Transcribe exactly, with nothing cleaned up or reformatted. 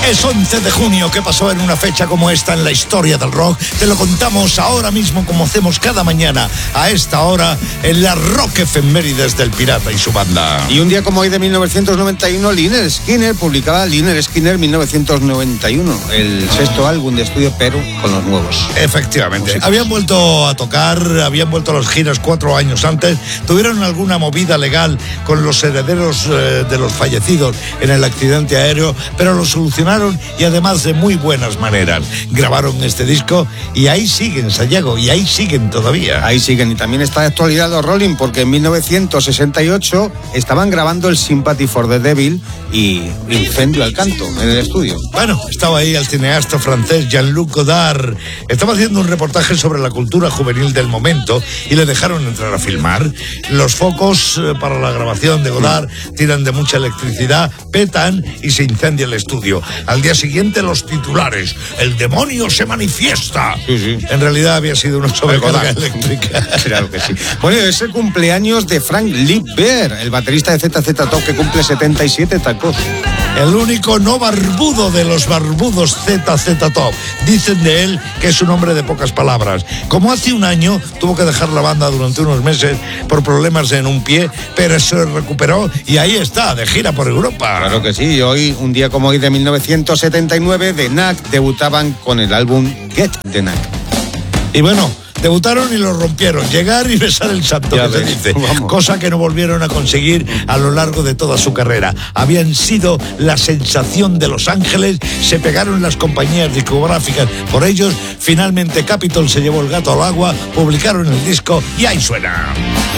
Es once de junio. ¿Qué pasó en una fecha como esta en la historia del rock? Te lo contamos ahora mismo, como hacemos cada mañana a esta hora en la Rock Efemérides del Pirata y su banda. Y un día como hoy de mil novecientos noventa y uno, Lynyrd Skynyrd publicaba Lynyrd Skynyrd mil novecientos noventa y uno, el sexto álbum de estudio, pero con los nuevos. Efectivamente. Músicos. Habían vuelto a tocar, habían vuelto a las giras cuatro años antes, tuvieron alguna movida legal con los herederos eh, de los fallecidos en el accidente aéreo, pero lo solucionaron y además de muy buenas maneras. Grabaron este disco y ahí siguen, Sayago, y ahí siguen todavía. Ahí siguen, y también está de actualidad los Rolling, porque en mil novecientos sesenta y ocho estaban grabando el Sympathy for the Devil y Incendio al canto en el estudio. Bueno, estaba ahí el cineasta francés Jean-Luc Godard, estaba haciendo un reportaje sobre la cultura juvenil del momento y le dejaron entrar a filmar. Los focos eh, para la grabación de Godard tiran de mucha electricidad, petan y se incendia el estudio. Al día siguiente los titulares: el demonio se manifiesta. Sí, sí. En realidad había sido una sobrecarga eléctrica. Claro que sí. Bueno, es el cumpleaños de Frank Liebert, el baterista de Z Z Top, que cumple setenta y siete tacos. El único no barbudo de los barbudos Z Z Top. Dicen de él que es un hombre de pocas palabras. Como hace un año tuvo que dejar la banda durante unos meses por problemas en un pie, pero se recuperó y ahí está, de gira por Europa. Claro que sí. Y hoy, un día como hoy de mil novecientos setenta y nueve, The Knack debutaban con el álbum Get the Knack. Y bueno, debutaron y lo rompieron. Llegar y besar el santo, Ya que se ves, dice. vamos. Cosa que no volvieron a conseguir a lo largo de toda su carrera. Habían sido la sensación de Los Ángeles, se pegaron las compañías discográficas por ellos. Finalmente Capitol se llevó el gato al agua, publicaron el disco y ahí suena.